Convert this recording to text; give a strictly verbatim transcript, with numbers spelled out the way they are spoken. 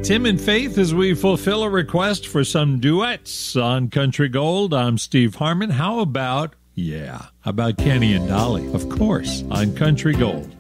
Tim and Faith as we fulfill a request for some duets on Country Gold. I'm Steve Harmon. How about, yeah, how about Kenny and Dolly? Of course, on Country Gold.